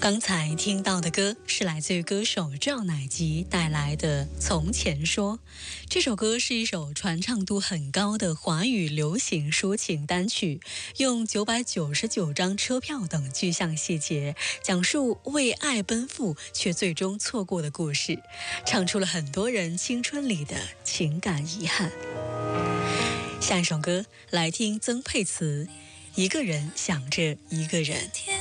刚才听到的歌是来自于歌手赵乃吉带来的《从前说》。这首歌是一首传唱度很高的华语流行抒情单曲，用999张车票等具象细节，讲述为爱奔赴却最终错过的故事，唱出了很多人青春里的情感遗憾。下一首歌来听曾沛慈《一个人想着一个人》。